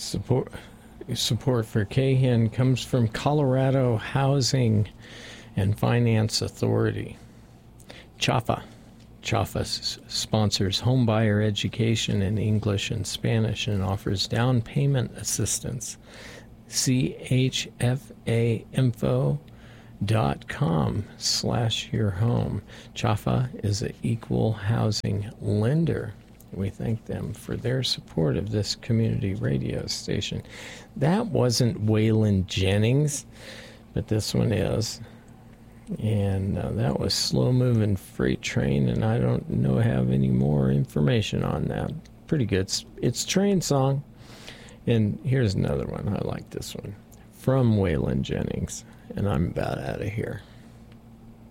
Support for Cahan comes from Colorado Housing and Finance Authority. CHAFA. CHAFA sponsors homebuyer education in English and Spanish and offers down payment assistance. chfainfo.com/yourhome. CHAFA is an equal housing lender. We thank them for their support of this community radio station. That wasn't Waylon Jennings, but this one is. And that was Slow Moving Freight Train, and I don't have any more information on that. Pretty good. It's Train Song. And here's another one. I like this one. From Waylon Jennings. And I'm about out of here.